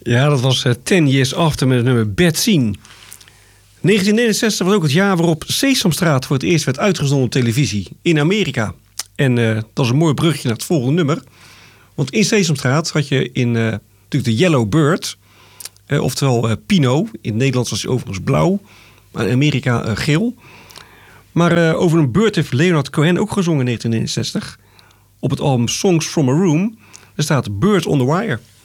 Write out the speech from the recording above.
Ja, dat was 10 Years After met het nummer Bad Scene. 1969 was ook het jaar waarop Sesamstraat voor het eerst werd uitgezonden op televisie in Amerika. En dat is een mooi brugje naar het volgende nummer. Want in Sesamstraat had je natuurlijk de Yellow Bird, oftewel Pino. In het Nederlands was hij overigens blauw, maar in Amerika geel. Maar over een bird heeft Leonard Cohen ook gezongen in 1969. Op het album Songs from a Room. Er staat Bird on the Wire.